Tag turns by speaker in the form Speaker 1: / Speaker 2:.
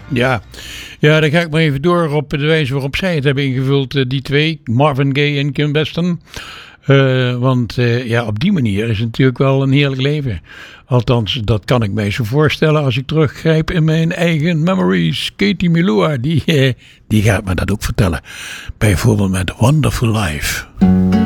Speaker 1: Ja. Ja, dan ga ik maar even door op de wijze waarop zij het hebben ingevuld, die twee, Marvin Gaye en Kim Weston. Want op die manier is het natuurlijk wel een heerlijk leven. Althans, dat kan ik mij zo voorstellen als ik teruggrijp in mijn eigen memories. Katie Melua, die gaat me dat ook vertellen. Bijvoorbeeld met Wonderful Life.